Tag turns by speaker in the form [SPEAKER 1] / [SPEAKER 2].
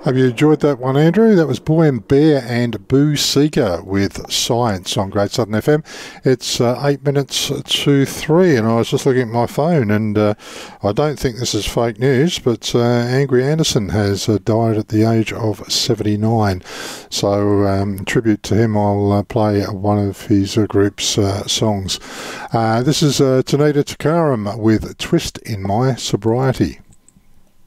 [SPEAKER 1] Hope you enjoyed that one, Andrew. That was Boy and Bear and Boo Seeker with Science on Great Southern FM. It's 8 minutes to 3, and I was just looking at my phone, and I don't think this is fake news, but Angry Anderson has died at the age of 79. So, in tribute to him, I'll play one of his group's songs. This is Tanita Takaram with Twist in My Sobriety.